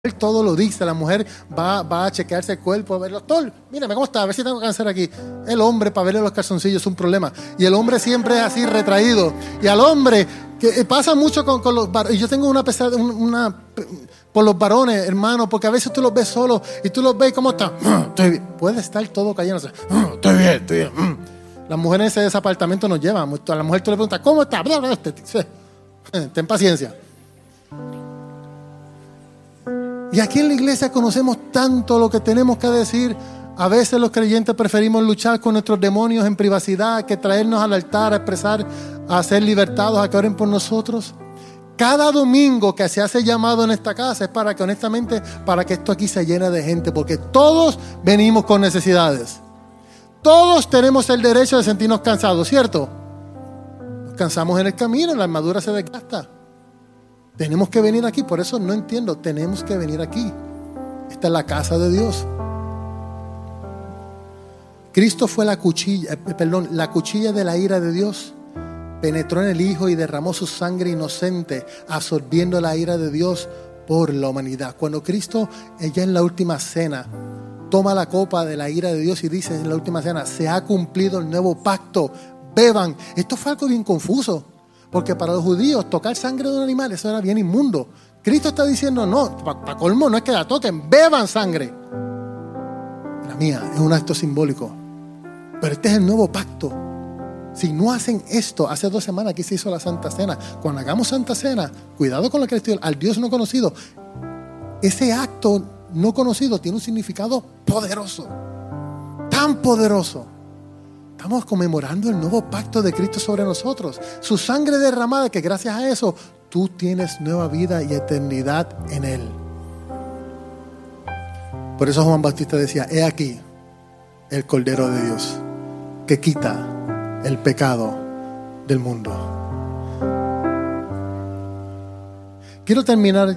todo lo dice. La mujer va a chequearse el cuerpo, a ver, doctor, mírame cómo está, a ver si tengo cáncer aquí. El hombre, para verle los calzoncillos es un problema. Y el hombre siempre es así retraído. Y al hombre, que pasa mucho con los varones. Y yo tengo una por los varones, hermano, porque a veces tú los ves solos y tú los ves, ¿cómo está? Estoy bien. Puede estar todo cayéndose. Estoy bien. Las mujeres en ese apartamento nos llevan. A la mujer tú le preguntas, ¿cómo está? Ten paciencia. Y aquí en la iglesia conocemos tanto lo que tenemos que decir. A veces los creyentes preferimos luchar con nuestros demonios en privacidad que traernos al altar a expresar, a ser libertados, a que oren por nosotros. Cada domingo que se hace llamado en esta casa es para que, honestamente, para que esto aquí se llene de gente, porque todos venimos con necesidades. Todos tenemos el derecho de sentirnos cansados, ¿cierto? Nos cansamos en el camino, la armadura se desgasta. Tenemos que venir aquí, por eso no entiendo, tenemos que venir aquí. Esta es la casa de Dios. Cristo fue la cuchilla de la ira de Dios. Penetró en el Hijo y derramó su sangre inocente, absorbiendo la ira de Dios por la humanidad. Cuando Cristo, ya en la última cena, toma la copa de la ira de Dios y dice en la última cena, se ha cumplido el nuevo pacto, beban. Esto fue algo bien confuso. Porque para los judíos tocar sangre de un animal, eso era bien inmundo. Cristo está diciendo, no, para colmo no es que la toquen, beban sangre. La mía es un acto simbólico. Pero este es el nuevo pacto. Si no hacen esto, hace 2 semanas aquí se hizo la Santa Cena. Cuando hagamos Santa Cena, cuidado con lo que estoy al Dios no conocido. Ese acto no conocido tiene un significado poderoso. Tan poderoso. Estamos conmemorando el nuevo pacto de Cristo sobre nosotros. Su sangre derramada, que gracias a eso tú tienes nueva vida y eternidad en Él. Por eso Juan Bautista decía, he aquí el Cordero de Dios que quita el pecado del mundo. Quiero terminar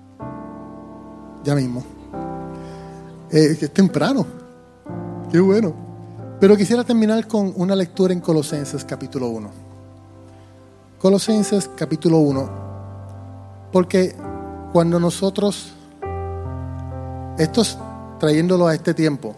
ya mismo. Es temprano. Qué bueno. Pero quisiera terminar con una lectura en Colosenses capítulo 1. Colosenses capítulo 1. Porque cuando nosotros, trayéndolo a este tiempo,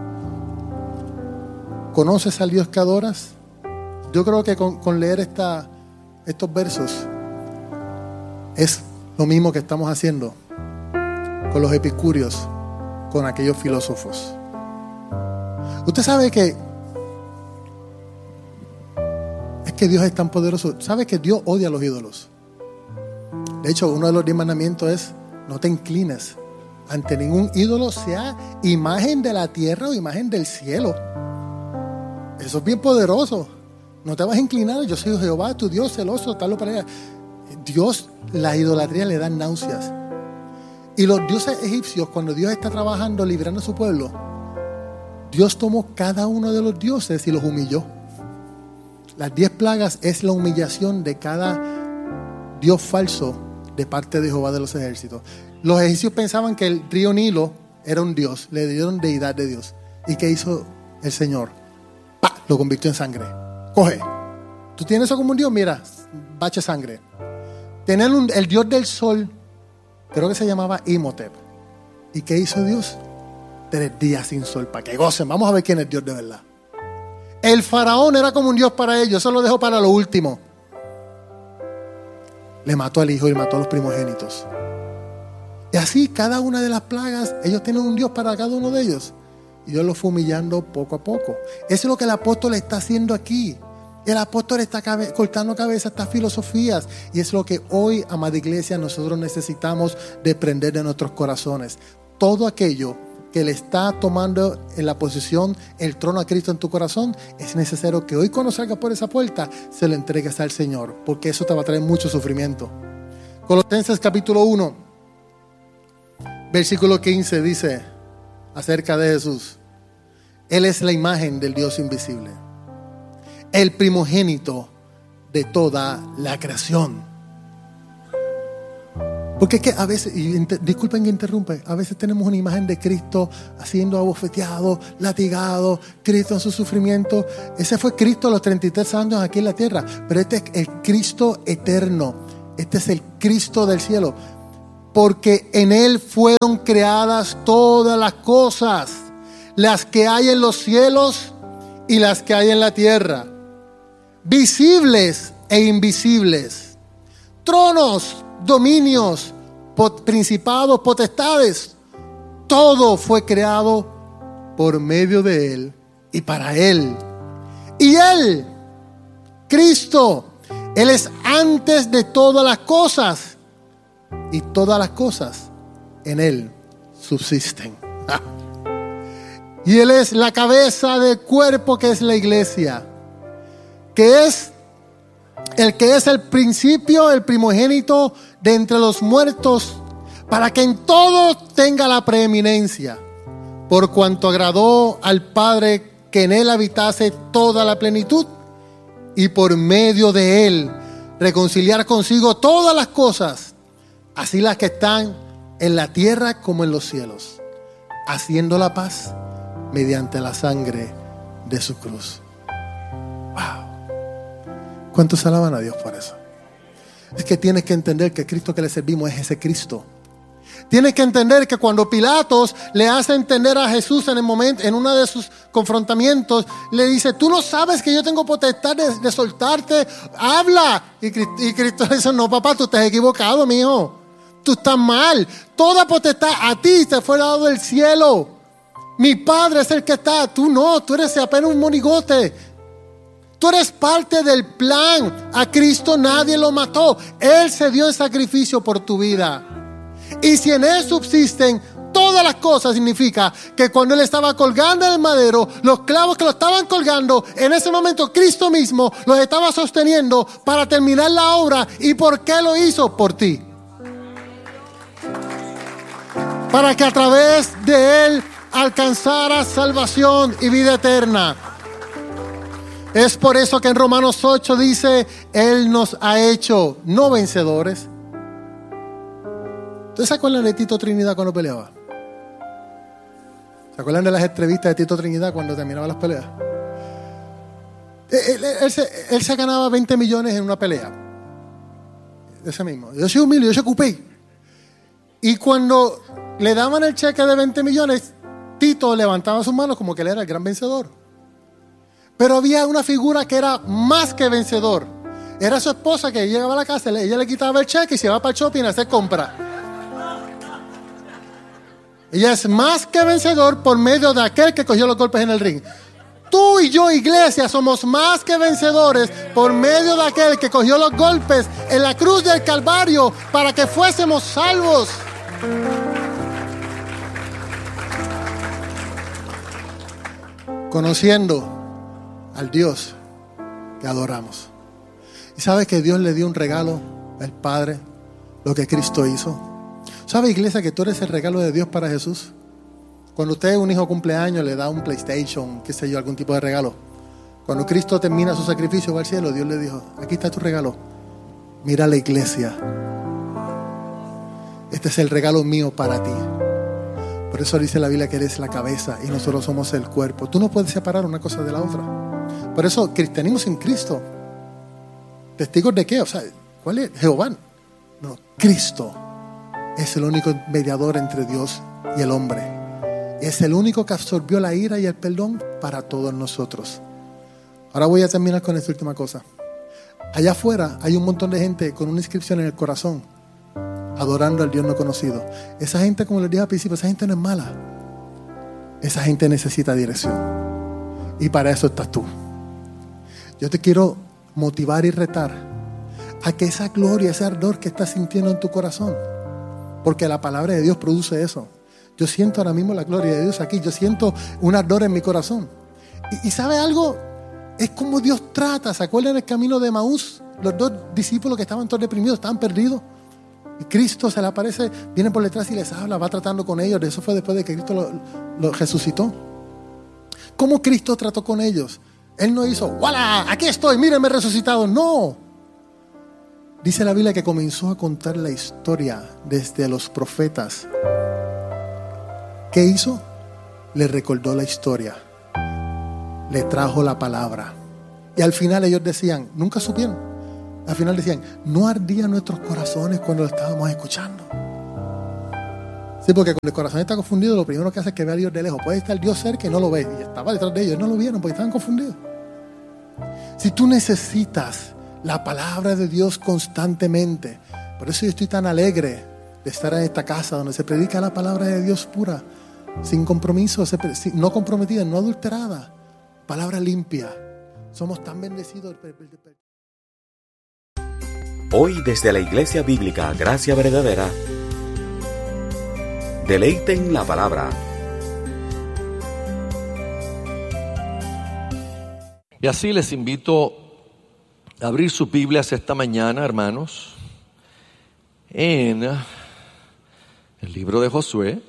¿conoces al Dios que adoras? Yo creo que con leer estos versos es lo mismo que estamos haciendo con los epicúreos, con aquellos filósofos. Usted sabe que Dios es tan poderoso. Sabe que Dios odia a los ídolos. De hecho, uno de los 10 mandamientos es: no te inclines ante ningún ídolo, sea imagen de la tierra o imagen del cielo. Eso es bien poderoso. No te vas a inclinar. Yo soy Jehová, tu Dios celoso, tal o para allá. Dios, la idolatría le da náuseas. Y los dioses egipcios, cuando Dios está trabajando, librando a su pueblo, Dios tomó cada uno de los dioses y los humilló. Las 10 plagas es la humillación de cada dios falso de parte de Jehová de los ejércitos. Los egipcios pensaban que el río Nilo era un dios, le dieron deidad de Dios. ¿Y qué hizo el Señor? ¡Pah! Lo convirtió en sangre. Coge. ¿Tú tienes eso como un dios? Mira, bache sangre. Tener el dios del sol, creo que se llamaba Imhotep. ¿Y qué hizo Dios? 3 días sin sol para que gocen. Vamos a ver quién es Dios de verdad. El faraón era como un dios para ellos. Eso lo dejó para lo último. Le mató al hijo y mató a los primogénitos. Y así cada una de las plagas, ellos tienen un dios para cada uno de ellos. Y Dios los fue humillando poco a poco. Eso es lo que el apóstol está haciendo aquí. El apóstol está cortando cabeza a estas filosofías. Y es lo que hoy, amada iglesia, nosotros necesitamos desprender de nuestros corazones. Todo aquello que le está tomando en la posición el trono a Cristo en tu corazón, es necesario que hoy, cuando salgas por esa puerta, se lo entregues al Señor, porque eso te va a traer mucho sufrimiento. Colosenses capítulo 1 versículo 15 dice acerca de Jesús: Él es la imagen del Dios invisible, el primogénito de toda la creación. Porque es que a veces, y disculpen que interrumpe, a veces tenemos una imagen de Cristo siendo abofeteado, latigado, Cristo en su sufrimiento. Ese fue Cristo a los 33 años aquí en la tierra. Pero este es el Cristo eterno. Este es el Cristo del cielo. porque en Él fueron creadas todas las cosas, las que hay en los cielos y las que hay en la tierra, visibles e invisibles, tronos, dominios, principados, potestades. Todo fue creado por medio de Él y para Él. Y Él, Cristo, Él es antes de todas las cosas, y todas las cosas en Él subsisten. Y Él es la cabeza del cuerpo, que es la iglesia, que es el principio, el primogénito de entre los muertos, para que en todo tenga la preeminencia, por cuanto agradó al Padre que en Él habitase toda la plenitud, y por medio de Él reconciliar consigo todas las cosas, así las que están en la tierra como en los cielos, haciendo la paz mediante la sangre de su cruz. Wow. ¿Cuántos alaban a Dios por eso? Es que tienes que entender que el Cristo que le servimos es ese Cristo. Tienes que entender que cuando Pilatos le hace entender a Jesús en uno de sus confrontamientos, le dice: tú no sabes que yo tengo potestad de soltarte, habla. Y Cristo le dice: no, papá, tú estás equivocado, mijo. Tú estás mal. Toda potestad a ti te fue dado del cielo. Mi Padre es el que está. Tú no, tú eres apenas un monigote. Tú eres parte del plan. A Cristo nadie lo mató. Él se dio en sacrificio por tu vida. Y si en Él subsisten todas las cosas, significa que cuando Él estaba colgando en el madero, los clavos que lo estaban colgando, en ese momento Cristo mismo los estaba sosteniendo para terminar la obra. ¿Y por qué lo hizo? Por ti. Para que a través de Él alcanzara salvación y vida eterna. Es por eso que en Romanos 8 dice: Él nos ha hecho no vencedores. ¿Ustedes se acuerdan de Tito Trinidad cuando peleaba? ¿Se acuerdan de las entrevistas de Tito Trinidad cuando terminaba las peleas? Él se ganaba 20 millones en una pelea. Ese mismo. Yo soy humilde, yo soy cupé. Y cuando le daban el cheque de 20 millones, Tito levantaba sus manos como que él era el gran vencedor. Pero había una figura que era más que vencedor. Era su esposa, que llegaba a la casa, ella le quitaba el cheque y se iba para el shopping a hacer compras. Ella es más que vencedor por medio de aquel que cogió los golpes en el ring. Tú y yo, iglesia, somos más que vencedores por medio de aquel que cogió los golpes en la cruz del Calvario para que fuésemos salvos. Conociendo al Dios que adoramos. Y sabe que Dios le dio un regalo al Padre, lo que Cristo hizo. ¿Sabe, iglesia, que tú eres el regalo de Dios para Jesús? Cuando usted, un hijo cumpleaños, le da un PlayStation, qué sé yo, algún tipo de regalo. Cuando Cristo termina su sacrificio, va al cielo, Dios le dijo: aquí está tu regalo. Mira la iglesia. Este es el regalo mío para ti. Por eso dice la Biblia que eres la cabeza y nosotros somos el cuerpo. Tú no puedes separar una cosa de la otra. Por eso, cristianismo sin Cristo. ¿Testigos de qué? O sea, ¿cuál es? Jehová. No, Cristo es el único mediador entre Dios y el hombre. Es el único que absorbió la ira y el perdón para todos nosotros. Ahora voy a terminar con esta última cosa. Allá afuera hay un montón de gente con una inscripción en el corazón, adorando al Dios no conocido. Esa gente, como les dije al principio, esa gente no es mala. Esa gente necesita dirección. Y para eso estás tú. Yo te quiero motivar y retar a que esa gloria, ese ardor que estás sintiendo en tu corazón, porque la palabra de Dios produce eso. Yo siento ahora mismo la gloria de Dios aquí. Yo siento un ardor en mi corazón. Y ¿sabe algo? Es como Dios trata. ¿Se acuerdan del camino de Emaús? Los dos discípulos que estaban todos deprimidos, estaban perdidos. Y Cristo se le aparece, viene por detrás y les habla, va tratando con ellos. Eso fue después de que Cristo lo resucitó. ¿Cómo Cristo trató con ellos? Él no hizo: ¡Hola! Aquí estoy, mírenme resucitado. No. Dice la Biblia que comenzó a contar la historia desde los profetas. ¿Qué hizo? Le recordó la historia. Le trajo la palabra. Y al final ellos decían, nunca supieron. Al final decían: no ardían nuestros corazones cuando lo estábamos escuchando. Sí, porque cuando el corazón está confundido, lo primero que hace es que ve a Dios de lejos. Puede estar Dios cerca y no lo ve. Y estaba detrás de ellos, no lo vieron porque estaban confundidos. Si tú necesitas la palabra de Dios constantemente, por eso yo estoy tan alegre de estar en esta casa donde se predica la palabra de Dios pura, sin compromiso, no comprometida, no adulterada, palabra limpia. Somos tan bendecidos. Hoy desde la Iglesia Bíblica Gracia Verdadera, deleiten la palabra. Y así les invito a abrir sus Biblias esta mañana, hermanos, en el libro de Josué,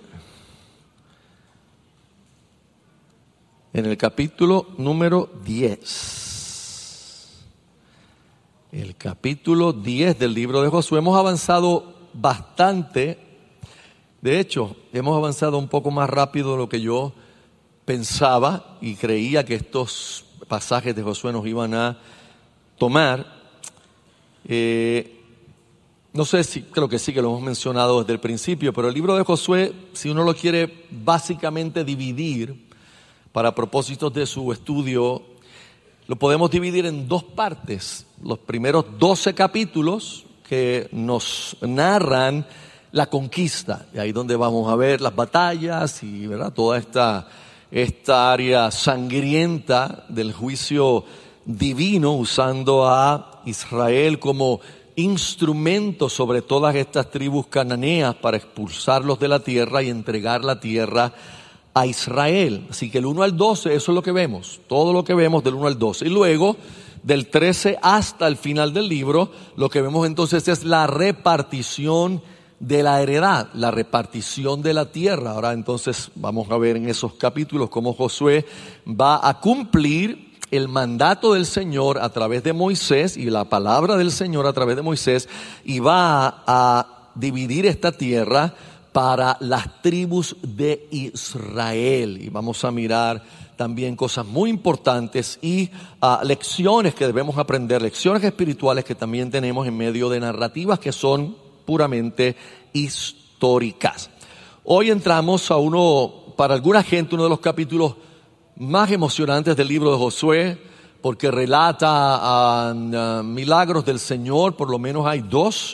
en el capítulo número 10. El capítulo 10 del libro de Josué. Hemos avanzado bastante. De hecho, hemos avanzado un poco más rápido de lo que yo pensaba y creía que estos pasajes de Josué nos iban a tomar. No sé si, creo que sí que lo hemos mencionado desde el principio, pero el libro de Josué, si uno lo quiere básicamente dividir para propósitos de su estudio, lo podemos dividir en dos partes. Los primeros 12 capítulos que nos narran la conquista, y ahí donde vamos a ver las batallas y, ¿verdad?, toda esta área sangrienta del juicio divino, usando a Israel como instrumento sobre todas estas tribus cananeas para expulsarlos de la tierra y entregar la tierra a Israel. Así que el 1 al 12, eso es lo que vemos, todo lo que vemos del 1 al 12. Y luego, del 13 hasta el final del libro, lo que vemos entonces es la repartición de la heredad, la repartición de la tierra. Ahora entonces vamos a ver en esos capítulos cómo Josué va a cumplir el mandato del Señor a través de Moisés y la palabra del Señor a través de Moisés, y va a dividir esta tierra para las tribus de Israel. Y vamos a mirar también cosas muy importantes y lecciones que debemos aprender, lecciones espirituales que también tenemos en medio de narrativas que son puramente históricas. Hoy entramos a para alguna gente, uno de los capítulos más emocionantes del libro de Josué, porque relata milagros del Señor. Por lo menos hay dos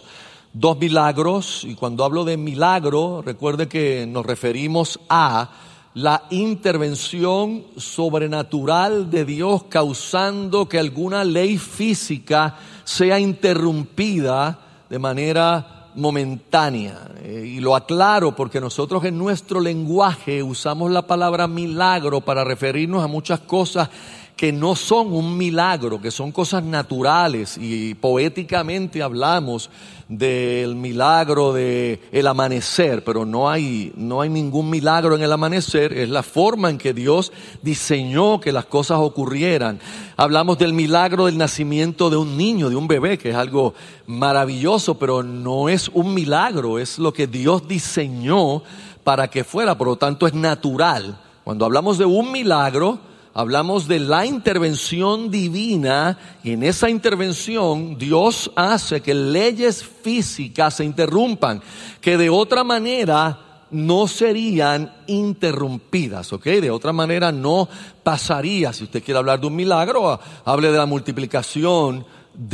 milagros, y cuando hablo de milagro, recuerde que nos referimos a la intervención sobrenatural de Dios causando que alguna ley física sea interrumpida de manera momentánea. Y lo aclaro porque nosotros en nuestro lenguaje usamos la palabra milagro para referirnos a muchas cosas que no son un milagro, que son cosas naturales, y poéticamente hablamos del milagro de el amanecer, pero no hay ningún milagro en el amanecer. Es la forma en que Dios diseñó que las cosas ocurrieran. Hablamos del milagro del nacimiento de un niño, de un bebé, que es algo maravilloso, pero no es un milagro, es lo que Dios diseñó para que fuera, por lo tanto es natural. Cuando hablamos de un milagro, hablamos de la intervención divina, y en esa intervención Dios hace que leyes físicas se interrumpan, que de otra manera no serían interrumpidas, ¿ok? De otra manera no pasaría. Si usted quiere hablar de un milagro, hable de la multiplicación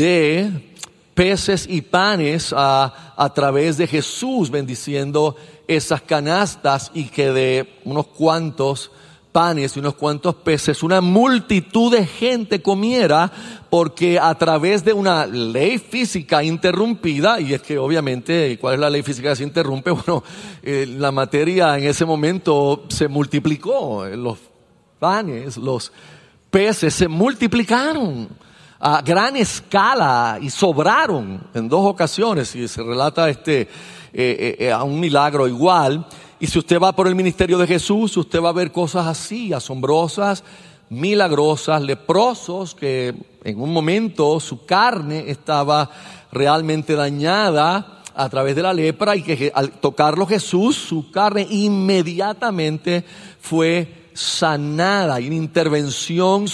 de peces y panes a través de Jesús bendiciendo esas canastas, y que de unos cuantos panes y unos cuantos peces una multitud de gente comiera, porque a través de una ley física interrumpida, y es que obviamente, ¿cuál es la ley física que se interrumpe? Bueno, la materia en ese momento se multiplicó, los panes, los peces se multiplicaron a gran escala y sobraron en 2 ocasiones, y se relata a un milagro igual. Y si usted va por el ministerio de Jesús, usted va a ver cosas así, asombrosas, milagrosas, leprosos que en un momento su carne estaba realmente dañada a través de la lepra, y que al tocarlo Jesús, su carne inmediatamente fue sanada. Hay una intervención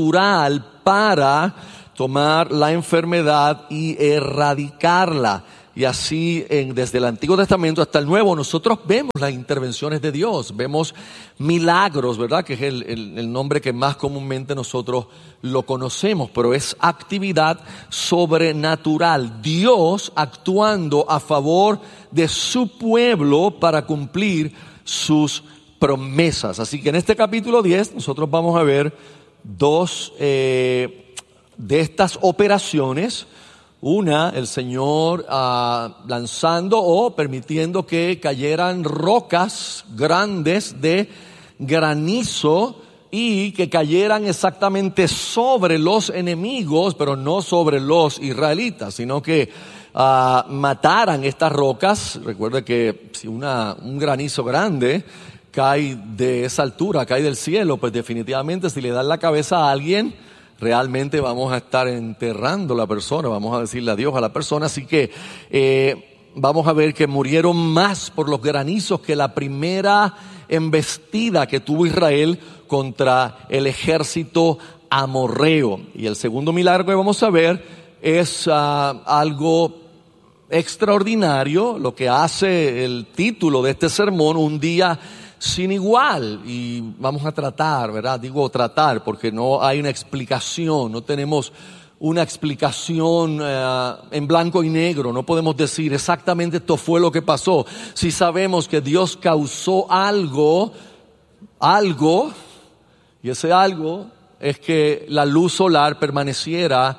sobrenatural para tomar la enfermedad y erradicarla. Y así desde el Antiguo Testamento hasta el Nuevo nosotros vemos las intervenciones de Dios, vemos milagros, ¿verdad? Que es el nombre que más comúnmente nosotros lo conocemos, pero es actividad sobrenatural. Dios actuando a favor de su pueblo para cumplir sus promesas. Así que en este capítulo 10 nosotros vamos a ver dos de estas operaciones. Una, el Señor lanzando o permitiendo que cayeran rocas grandes de granizo y que cayeran exactamente sobre los enemigos, pero no sobre los israelitas, sino que mataran estas rocas. Recuerde que si un granizo grande cae de esa altura, cae del cielo, pues definitivamente si le dan la cabeza a alguien, realmente vamos a estar enterrando a la persona, vamos a decirle adiós a la persona. Así que vamos a ver que murieron más por los granizos que la primera embestida que tuvo Israel contra el ejército amorreo. Y el segundo milagro que vamos a ver es algo extraordinario, lo que hace el título de este sermón, un día sin igual. Y vamos a tratar, ¿verdad? Digo tratar porque no hay una explicación, no tenemos una explicación en blanco y negro. No podemos decir exactamente esto fue lo que pasó. Si sabemos que Dios causó algo, y ese algo es que la luz solar permaneciera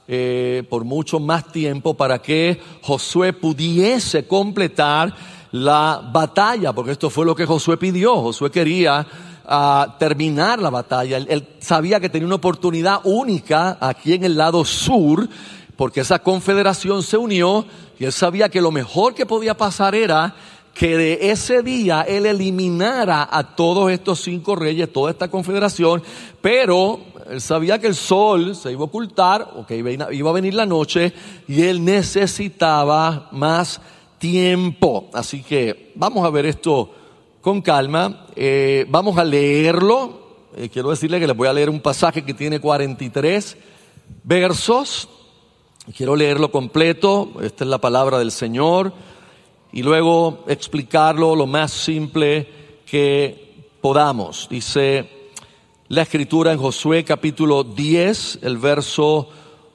por mucho más tiempo para que Josué pudiese completar la batalla, porque esto fue lo que Josué pidió. Josué quería terminar la batalla. Él sabía que tenía una oportunidad única aquí en el lado sur, porque esa confederación se unió, y él sabía que lo mejor que podía pasar era que de ese día él eliminara a todos estos 5 reyes, toda esta confederación, pero él sabía que el sol se iba a ocultar, o que iba a venir la noche, y él necesitaba más tiempo. Así que vamos a ver esto con calma. Vamos a leerlo. Quiero decirle que les voy a leer un pasaje que tiene 43 versos. Quiero leerlo completo. Esta es la palabra del Señor. Y luego explicarlo lo más simple que podamos. Dice la Escritura en Josué capítulo 10, el verso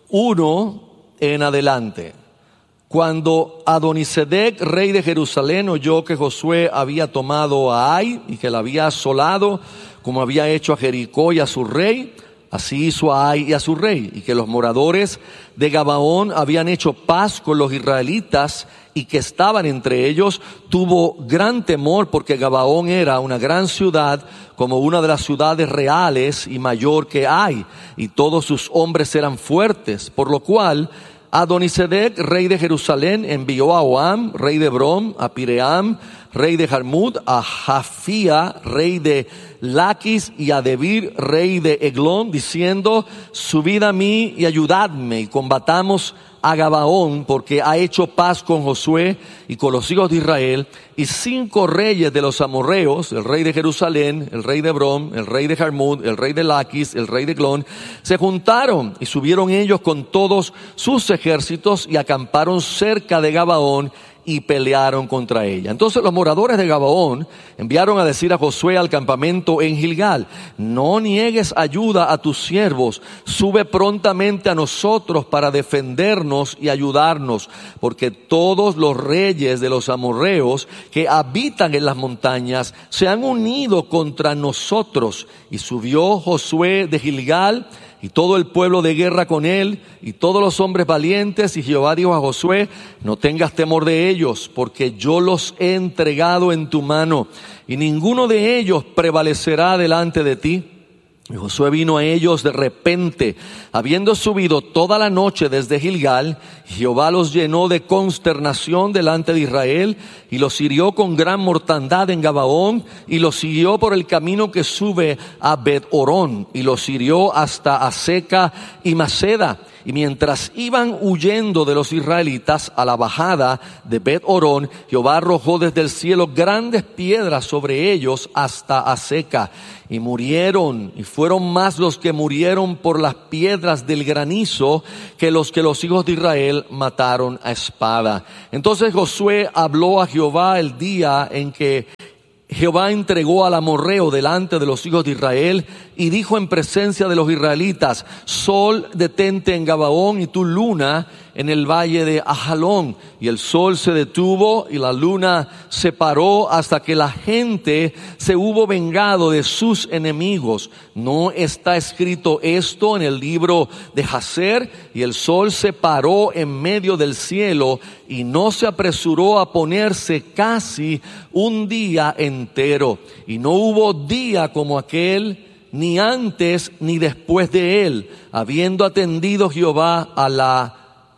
1 en adelante. Cuando Adonisedec, rey de Jerusalén, oyó que Josué había tomado a Ai y que la había asolado, como había hecho a Jericó y a su rey, así hizo a Ai y a su rey, y que los moradores de Gabaón habían hecho paz con los israelitas y que estaban entre ellos, tuvo gran temor porque Gabaón era una gran ciudad, como una de las ciudades reales y mayor que Ai, y todos sus hombres eran fuertes, por lo cual Adonisedec, rey de Jerusalén, envió a Oam, rey de Brom, a Piream, rey de Jarmut, a Jafía, rey de Laquis, y a Debir, rey de Eglón, diciendo: subid a mí y ayudadme, y combatamos a Gabaón, porque ha hecho paz con Josué y con los hijos de Israel. Y 5 reyes de los amorreos, el rey de Jerusalén, el rey de Brom, el rey de Jarmut, el rey de Laquis, el rey de Eglón, se juntaron y subieron ellos con todos sus ejércitos y acamparon cerca de Gabaón y pelearon contra ella. Entonces los moradores de Gabaón enviaron a decir a Josué al campamento en Gilgal: no niegues ayuda a tus siervos, sube prontamente a nosotros para defendernos y ayudarnos, porque todos los reyes de los amorreos que habitan en las montañas se han unido contra nosotros. Y subió Josué de Gilgal y todo el pueblo de guerra con él, y todos los hombres valientes, y Jehová dijo a Josué: no tengas temor de ellos, porque yo los he entregado en tu mano, y ninguno de ellos prevalecerá delante de ti. Y Josué vino a ellos de repente, habiendo subido toda la noche desde Gilgal. Jehová los llenó de consternación delante de Israel, y los hirió con gran mortandad en Gabaón, y los siguió por el camino que sube a Bet-Orón, y los hirió hasta Aseca y Maceda. Y mientras iban huyendo de los israelitas a la bajada de Bet-Orón, Jehová arrojó desde el cielo grandes piedras sobre ellos hasta Azeca. Y murieron, y fueron más los que murieron por las piedras del granizo que los hijos de Israel mataron a espada. Entonces Josué habló a Jehová el día en que Jehová entregó al amorreo delante de los hijos de Israel y dijo en presencia de los israelitas: Sol, detente en Gabaón, y tu luna en el valle de Ajalón. Y el sol se detuvo y la luna se paró hasta que la gente se hubo vengado de sus enemigos. ¿No está escrito esto en el libro de Jacer? Y el sol se paró en medio del cielo y no se apresuró a ponerse casi un día entero. Y no hubo día como aquel, ni antes ni después de él, habiendo atendido Jehová a la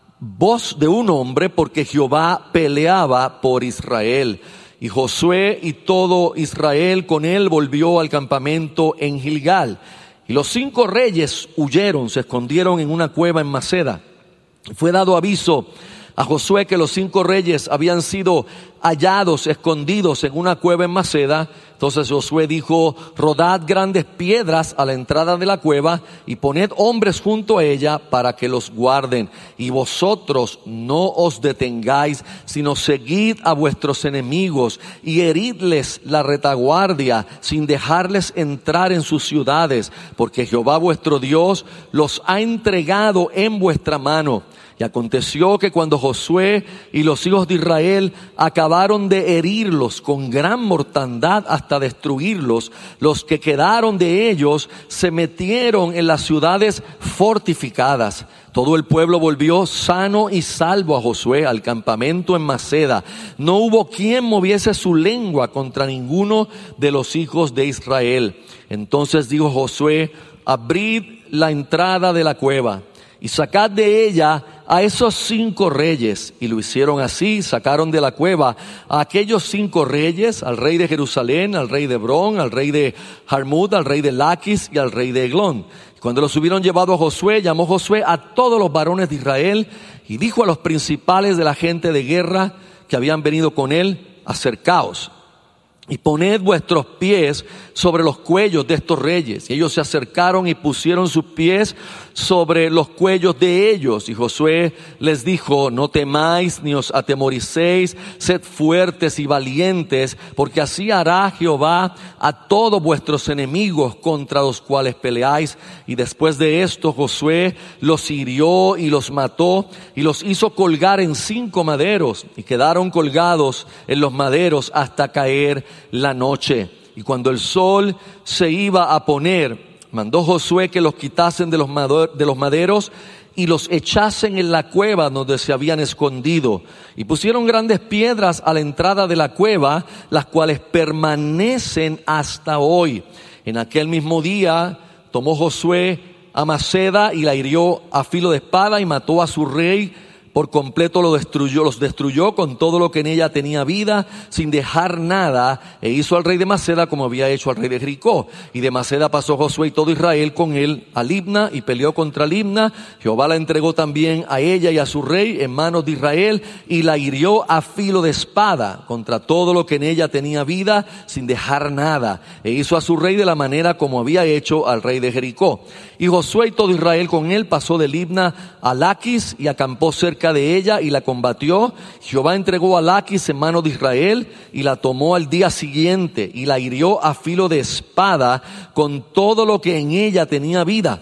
voz de un hombre, porque Jehová peleaba por Israel. Y Josué y todo Israel con él volvió al campamento en Gilgal. Y los 5 reyes huyeron, se escondieron en una cueva en Maceda. Fue dado aviso a Josué que los 5 reyes habían sido hallados, escondidos en una cueva en Maceda. Entonces Josué dijo: rodad grandes piedras a la entrada de la cueva y poned hombres junto a ella para que los guarden. Y vosotros no os detengáis, sino seguid a vuestros enemigos y heridles la retaguardia sin dejarles entrar en sus ciudades, porque Jehová vuestro Dios los ha entregado en vuestra mano. Y aconteció que cuando Josué y los hijos de Israel acabaron de herirlos con gran mortandad hasta destruirlos, los que quedaron de ellos se metieron en las ciudades fortificadas. Todo el pueblo volvió sano y salvo a Josué al campamento en Maceda. No hubo quien moviese su lengua contra ninguno de los hijos de Israel. Entonces dijo Josué: abrid la entrada de la cueva y sacad de ella a esos 5 reyes. Y lo hicieron así, sacaron de la cueva a aquellos 5 reyes, al rey de Jerusalén, al rey de Hebrón, al rey de Jarmut, al rey de Laquis y al rey de Eglón. Cuando los hubieron llevado a Josué, llamó Josué a todos los varones de Israel y dijo a los principales de la gente de guerra que habían venido con él: acercaos y poned vuestros pies sobre los cuellos de estos reyes. Y ellos se acercaron y pusieron sus pies sobre los cuellos de ellos. Y Josué les dijo: no temáis ni os atemoricéis, sed fuertes y valientes, porque así hará Jehová a todos vuestros enemigos contra los cuales peleáis. Y después de esto Josué los hirió y los mató y los hizo colgar en 5 maderos, y quedaron colgados en los maderos hasta caer la noche. Y cuando el sol se iba a poner, mandó Josué que los quitasen de los maderos y los echasen en la cueva donde se habían escondido. Y pusieron grandes piedras a la entrada de la cueva, las cuales permanecen hasta hoy. En aquel mismo día tomó Josué a Maceda y la hirió a filo de espada y mató a su rey. Por completo los destruyó con todo lo que en ella tenía vida, sin dejar nada, e hizo al rey de Maceda como había hecho al rey de Jericó. Y de Maceda pasó Josué y todo Israel con él a Libna, y peleó contra Libna. Jehová la entregó también a ella y a su rey en manos de Israel, y la hirió a filo de espada contra todo lo que en ella tenía vida, sin dejar nada, e hizo a su rey de la manera como había hecho al rey de Jericó. Y Josué y todo Israel con él pasó de Libna a Laquis y acampó cerca de ella y la combatió. Jehová entregó a Laquis en mano de Israel y la tomó al día siguiente y la hirió a filo de espada con todo lo que en ella tenía vida,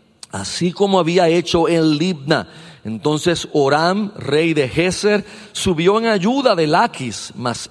así como había hecho en Libna. Entonces Oram, rey de Geser, subió en ayuda de Laquis, mas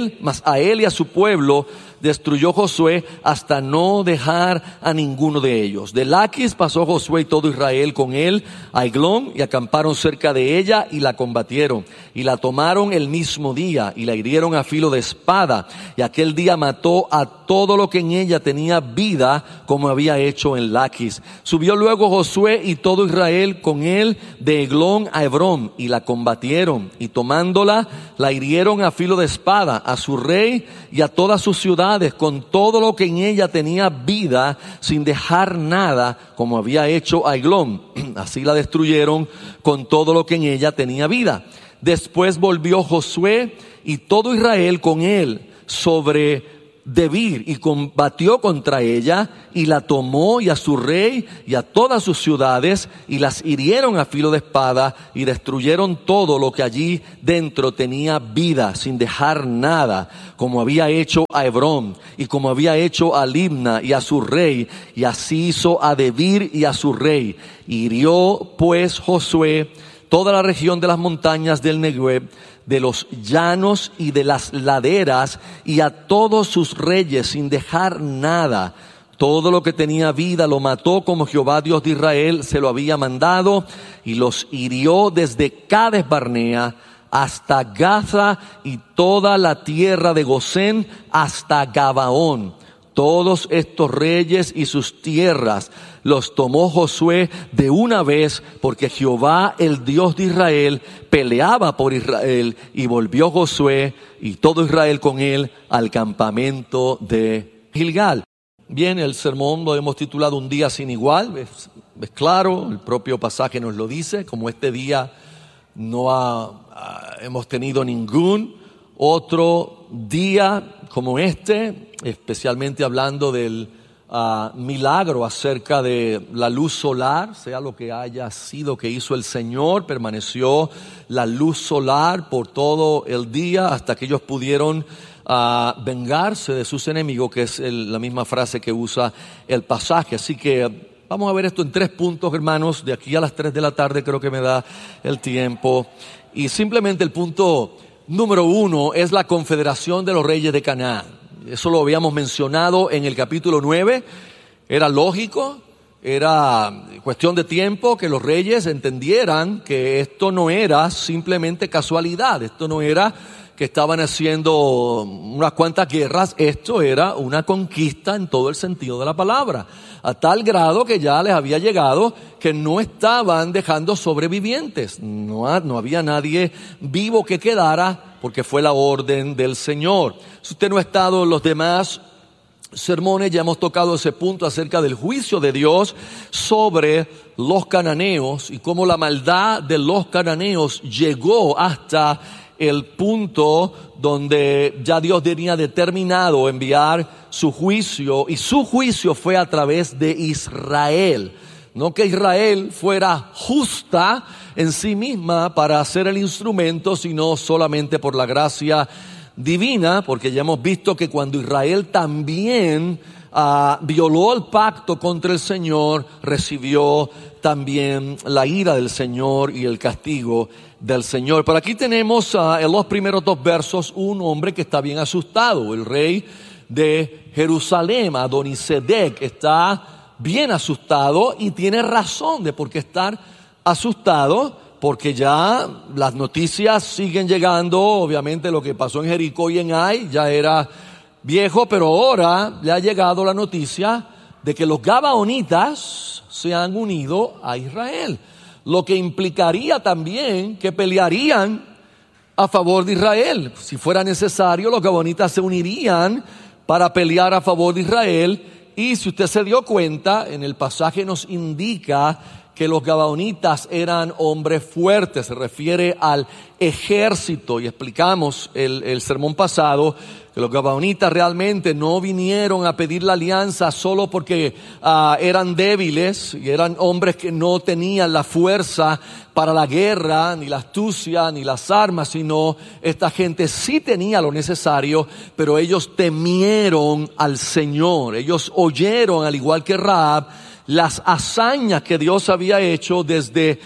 a él y a su pueblo destruyó Josué hasta no dejar a ninguno de ellos. De Laquis pasó Josué y todo Israel con él a Eglón y acamparon cerca de ella y la combatieron. Y la tomaron el mismo día y la hirieron a filo de espada. Y aquel día mató a todo lo que en ella tenía vida, como había hecho en Laquis. Subió luego Josué y todo Israel con él de Eglón a Hebrón y la combatieron, y tomándola, la hirieron a filo de espada, a su rey y a todas sus ciudades, con todo lo que en ella tenía vida, sin dejar nada, como había hecho a Eglón. Así la destruyeron con todo lo que en ella tenía vida. Después volvió Josué y todo Israel con él sobre Debir, y combatió contra ella, y la tomó, y a su rey, y a todas sus ciudades, y las hirieron a filo de espada, y destruyeron todo lo que allí dentro tenía vida, sin dejar nada, como había hecho a Hebrón, y como había hecho a Libna, y a su rey, y así hizo a Debir y a su rey. Hirió pues Josué toda la región de las montañas del Negueb, de los llanos y de las laderas, y a todos sus reyes, sin dejar nada. Todo lo que tenía vida lo mató, como Jehová Dios de Israel se lo había mandado, y los hirió desde Cades Barnea hasta Gaza, y toda la tierra de Gosén hasta Gabaón. Todos estos reyes y sus tierras los tomó Josué de una vez, porque Jehová, el Dios de Israel, peleaba por Israel, y volvió Josué y todo Israel con él al campamento de Gilgal. Bien, el sermón lo hemos titulado Un día sin igual. Es claro, el propio pasaje nos lo dice, como este día no hemos tenido ningún otro día como este, especialmente hablando del milagro acerca de la luz solar, sea lo que haya sido que hizo el Señor. Permaneció la luz solar por todo el día hasta que ellos pudieron vengarse de sus enemigos, que es la misma frase que usa el pasaje. Así que vamos a ver esto en 3 puntos, hermanos. De aquí a las 3 de la tarde creo que me da el tiempo. Y simplemente el punto número 1 es la confederación de los reyes de Canaán. Eso lo habíamos mencionado en el capítulo 9. Era lógico, era cuestión de tiempo que los reyes entendieran que esto no era simplemente casualidad. Esto no era que estaban haciendo unas cuantas guerras. Esto era una conquista en todo el sentido de la palabra, a tal grado que ya les había llegado que no estaban dejando sobrevivientes. No había nadie vivo que quedara, porque fue la orden del Señor. Si usted no ha estado en los demás sermones, ya hemos tocado ese punto acerca del juicio de Dios sobre los cananeos y cómo la maldad de los cananeos llegó hasta el punto donde ya Dios tenía determinado enviar su juicio, y su juicio fue a través de Israel. No que Israel fuera justa en sí misma para ser el instrumento, sino solamente por la gracia divina, porque ya hemos visto que cuando Israel también violó el pacto contra el Señor, recibió también la ira del Señor y el castigo del Señor. Pero aquí tenemos en los primeros 2 versos un hombre que está bien asustado. El rey de Jerusalén, Adonisedec, está bien asustado, y tiene razón de por qué estar asustado, porque ya las noticias siguen llegando. Obviamente lo que pasó en Jericó y en Ai ya era viejo, pero ahora le ha llegado la noticia de que los gabaonitas se han unido a Israel, lo que implicaría también que pelearían a favor de Israel. Si fuera necesario, los gabaonitas se unirían para pelear a favor de Israel. Y si usted se dio cuenta, en el pasaje nos indica que los gabaonitas eran hombres fuertes, se refiere al ejército, y explicamos el sermón pasado que los gabaonitas realmente no vinieron a pedir la alianza solo porque eran débiles y eran hombres que no tenían la fuerza para la guerra, ni la astucia, ni las armas, sino esta gente sí tenía lo necesario, pero ellos temieron al Señor. Ellos oyeron, al igual que Rahab, las hazañas que Dios había hecho desde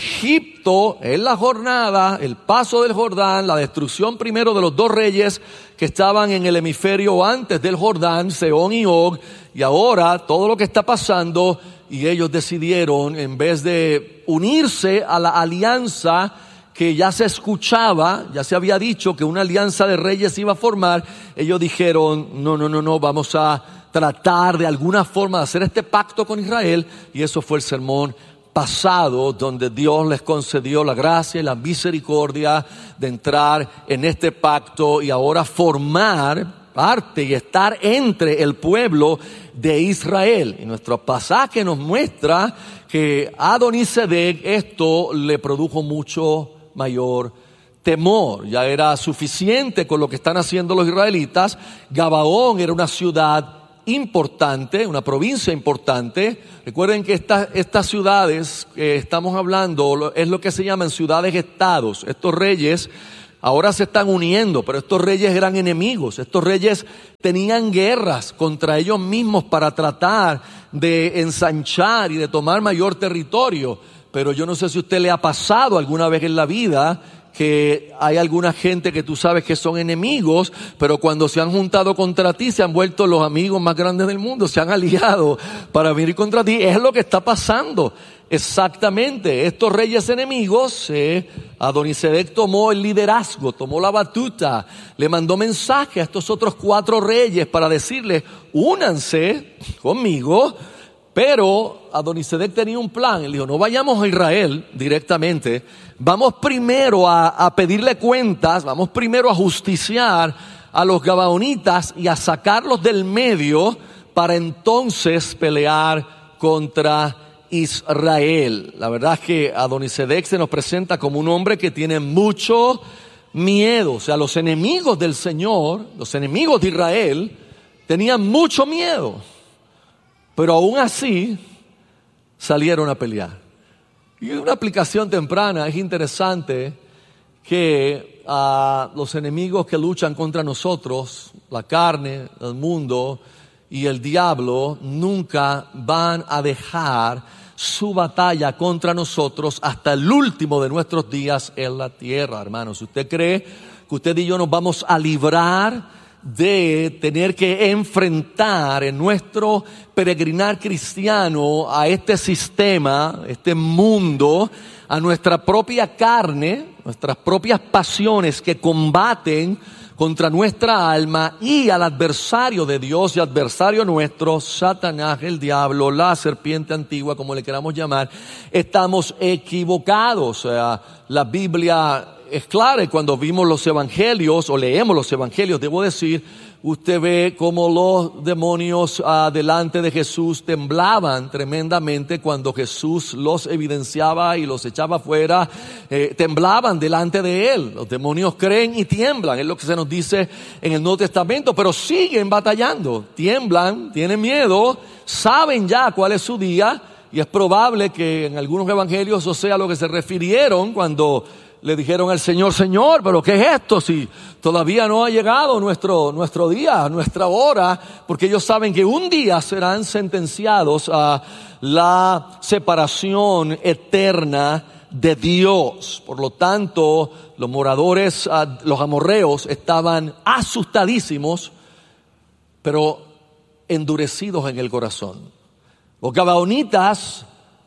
Egipto en la jornada, el paso del Jordán, la destrucción primero de los 2 reyes que estaban en el hemisferio antes del Jordán, Sehón y Og, y ahora todo lo que está pasando. Y ellos decidieron, en vez de unirse a la alianza que ya se escuchaba, ya se había dicho que una alianza de reyes iba a formar, ellos dijeron, no, vamos a tratar de alguna forma de hacer este pacto con Israel. Y eso fue el sermón pasado, donde Dios les concedió la gracia y la misericordia de entrar en este pacto y ahora formar parte y estar entre el pueblo de Israel. Y nuestro pasaje nos muestra que a Adonisedec esto le produjo mucho mayor temor. Ya era suficiente con lo que están haciendo los israelitas. Gabaón era una ciudad importante, una provincia importante. Recuerden que estas ciudades que estamos hablando es lo que se llaman ciudades-estados. Estos reyes ahora se están uniendo, pero estos reyes eran enemigos. Estos reyes tenían guerras contra ellos mismos para tratar de ensanchar y de tomar mayor territorio. Pero yo no sé si a usted le ha pasado alguna vez en la vida que hay alguna gente que tú sabes que son enemigos, pero cuando se han juntado contra ti se han vuelto los amigos más grandes del mundo, se han aliado para venir contra ti. Es lo que está pasando. Exactamente, estos reyes enemigos, Adonisedec tomó el liderazgo, tomó la batuta, le mandó mensaje a estos otros 4 reyes para decirles: únanse conmigo. Pero Adonisedec tenía un plan. Él dijo: no vayamos a Israel directamente, vamos primero a pedirle cuentas, vamos primero a justiciar a los gabaonitas y a sacarlos del medio para entonces pelear contra Israel. La verdad es que Adonisedec se nos presenta como un hombre que tiene mucho miedo. O sea, los enemigos del Señor, los enemigos de Israel, tenían mucho miedo. Pero aún así salieron a pelear. Y una aplicación temprana, es interesante que los enemigos que luchan contra nosotros, la carne, el mundo y el diablo, nunca van a dejar su batalla contra nosotros hasta el último de nuestros días en la tierra, hermanos. Si usted cree que usted y yo nos vamos a librar de tener que enfrentar en nuestro peregrinar cristiano a este sistema, este mundo, a nuestra propia carne, nuestras propias pasiones que combaten contra nuestra alma, y al adversario de Dios y adversario nuestro, Satanás, el diablo, la serpiente antigua, como le queramos llamar, estamos equivocados. O sea, la Biblia es clara, y cuando vimos los evangelios, o leemos los evangelios, debo decir, usted ve cómo los demonios delante de Jesús temblaban tremendamente cuando Jesús los evidenciaba y los echaba fuera. Temblaban delante de Él. Los demonios creen y tiemblan, es lo que se nos dice en el Nuevo Testamento, pero siguen batallando, tiemblan, tienen miedo, saben ya cuál es su día, y es probable que en algunos evangelios eso sea lo que se refirieron cuando le dijeron al Señor: Señor, ¿pero qué es esto? Si todavía no ha llegado nuestro día, nuestra hora, porque ellos saben que un día serán sentenciados a la separación eterna de Dios. Por lo tanto, los moradores, los amorreos, estaban asustadísimos, pero endurecidos en el corazón. Los gabaonitas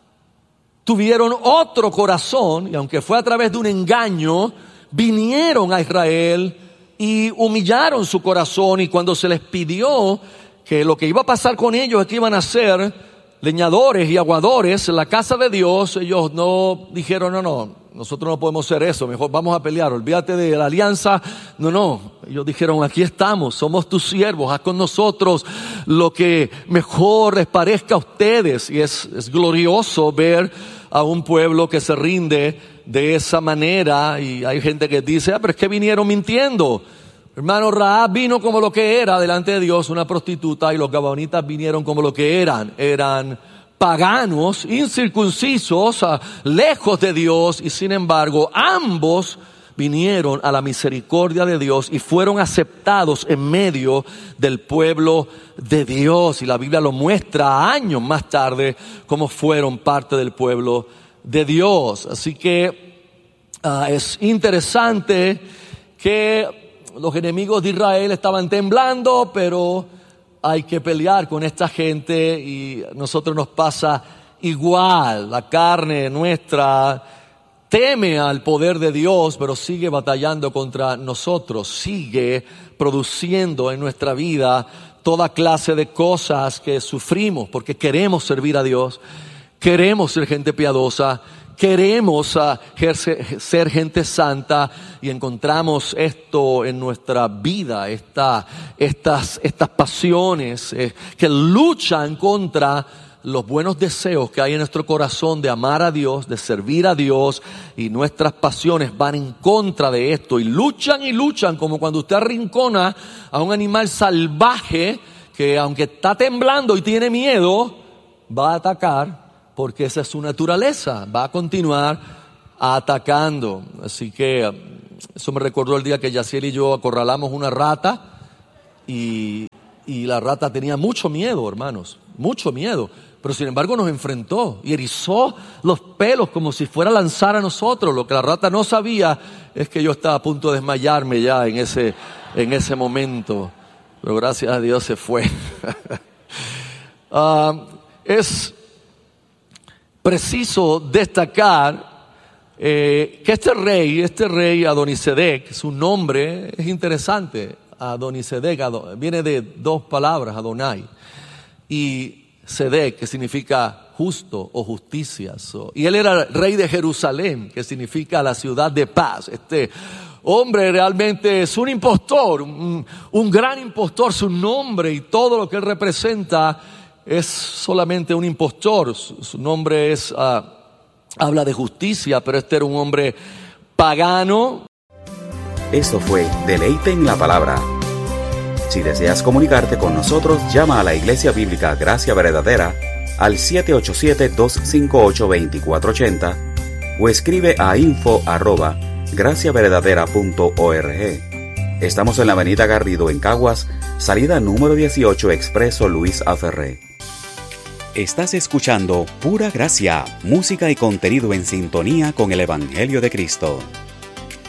tuvieron otro corazón, y aunque fue a través de un engaño, vinieron a Israel y humillaron su corazón. Y cuando se les pidió que lo que iba a pasar con ellos es que iban a ser leñadores y aguadores en la casa de Dios, ellos no dijeron: no, nosotros no podemos hacer eso, mejor vamos a pelear, olvídate de la alianza. No, ellos dijeron: aquí estamos, somos tus siervos, haz con nosotros lo que mejor les parezca a ustedes. Y es glorioso ver a un pueblo que se rinde de esa manera. Y hay gente que dice: pero es que vinieron mintiendo. Hermano, Rahab vino como lo que era delante de Dios, una prostituta, y los gabaonitas vinieron como lo que eran paganos, incircuncisos, lejos de Dios, y sin embargo ambos vinieron a la misericordia de Dios y fueron aceptados en medio del pueblo de Dios. Y la Biblia lo muestra años más tarde como fueron parte del pueblo de Dios. Así que es interesante que los enemigos de Israel estaban temblando, pero hay que pelear con esta gente, y a nosotros nos pasa igual. La carne nuestra teme al poder de Dios, pero sigue batallando contra nosotros, sigue produciendo en nuestra vida toda clase de cosas que sufrimos porque queremos servir a Dios. queremos ser gente piadosa, queremos ser gente santa y encontramos esto en nuestra vida, estas pasiones que luchan contra los buenos deseos que hay en nuestro corazón de amar a Dios, de servir a Dios, y nuestras pasiones van en contra de esto y luchan como cuando usted arrincona a un animal salvaje que aunque está temblando y tiene miedo, va a atacar porque esa es su naturaleza, va a continuar atacando. Así que eso me recordó el día que Yaciel y yo acorralamos una rata y la rata tenía mucho miedo, hermanos, mucho miedo. Pero sin embargo nos enfrentó y erizó los pelos como si fuera a lanzar a nosotros. Lo que la rata no sabía es que yo estaba a punto de desmayarme ya en ese momento. Pero gracias a Dios se fue. Es preciso destacar que este rey Adonisedec, su nombre es interesante. Adonisedec viene de dos palabras, Adonai, y Sedec, que significa justo o justicia. Y él era rey de Jerusalén, que significa la ciudad de paz. Este hombre realmente es un impostor, un gran impostor. Su nombre y todo lo que él representa es solamente un impostor. Su nombre habla de justicia, pero este era un hombre pagano. Esto fue Deleite en la Palabra. Si deseas comunicarte con nosotros, llama a la Iglesia Bíblica Gracia Verdadera al 787-258-2480 o escribe a info@graciaverdadera.org. Estamos en la avenida Garrido en Caguas, salida número 18, Expreso Luis Aferré. Estás escuchando Pura Gracia, música y contenido en sintonía con el Evangelio de Cristo.